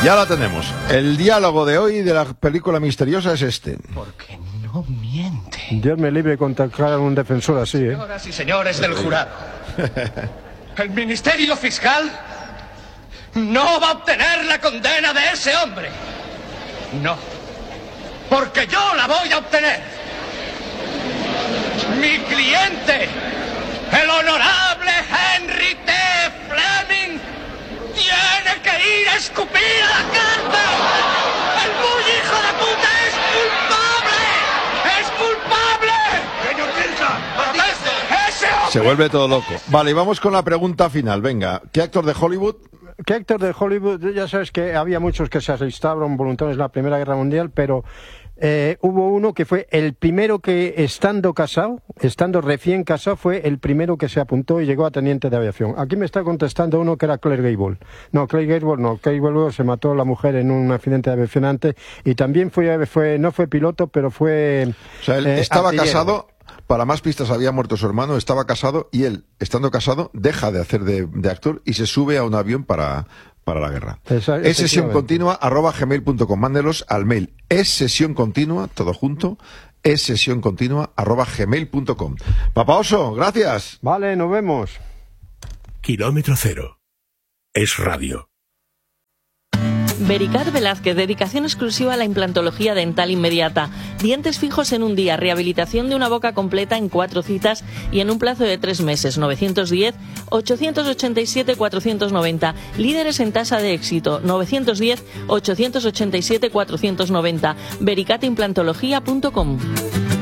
Ya la tenemos. El diálogo de hoy de la película misteriosa es este. Porque no miente. Dios me libre contra un defensor así, ¿eh? Señoras y señores del jurado, el Ministerio Fiscal no va a obtener la condena de ese hombre. No. Porque yo la voy a obtener. Mi cliente, el honorable Henry T. Fleming, tiene que ir a escupir a la cárcel. ¡El muy hijo de puta es culpable! ¡Es culpable! ¡Señor Wilson! ¡Ese hombre! Se vuelve todo loco. Vale, y vamos con la pregunta final. Venga, ¿qué actor de Hollywood? ¿Qué actor de Hollywood? Ya sabes que había muchos que se alistaron voluntarios en la Primera Guerra Mundial, pero hubo uno que fue el primero que, estando recién casado, fue el primero que se apuntó y llegó a teniente de aviación. Aquí me está contestando uno que era Clark Gable. No, Clark Gable se mató a la mujer en un accidente de aviación antes y también no fue piloto, pero fue... O sea, él estaba artillero. casado, para más pistas había muerto su hermano, estaba casado y él, estando casado, deja de hacer de actor y se sube a un avión para la guerra. Es sesión continua @gmail.com. Mándelos al mail. Es sesión continua, todo junto. Es sesión continua @gmail.com. Papá Oso, gracias. Vale, nos vemos. Kilómetro Cero. Es radio. Vericat Velázquez, dedicación exclusiva a la implantología dental inmediata. Dientes fijos en un día, rehabilitación de una boca completa en 4 citas y en un plazo de 3 meses. 910-887-490. Líderes en tasa de éxito. 910-887-490. vericatimplantología.com.